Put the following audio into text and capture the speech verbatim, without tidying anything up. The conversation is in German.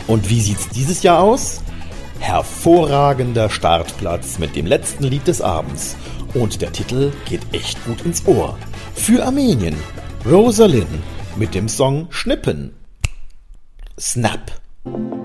Und wie sieht's dieses Jahr aus? Hervorragender Startplatz mit dem letzten Lied des Abends. Und der Titel geht echt gut ins Ohr. Für Armenien, Rosalind mit dem Song Schnippen. Snap.